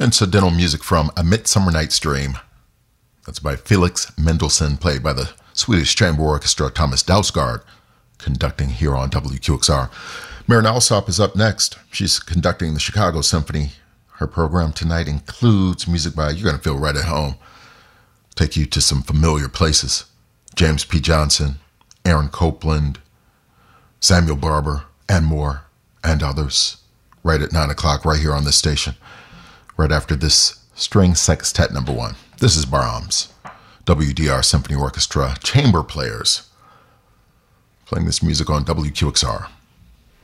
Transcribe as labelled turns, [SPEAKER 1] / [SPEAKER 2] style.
[SPEAKER 1] Incidental music from A Midsummer Night's Dream. That's by Felix Mendelssohn, played by the Swedish Chamber Orchestra, Thomas Dausgaard, conducting here on WQXR. Maren Alsop is up next. She's conducting the Chicago Symphony. Her program tonight includes music by, you're going to feel right at home, take you to some familiar places. James P. Johnson, Aaron Copland, Samuel Barber, and more, and others, right at 9 o'clock, right here on this station, right after this String Sextet number 1. This is Brahms, WDR Symphony Orchestra, chamber players, playing this music on WQXR.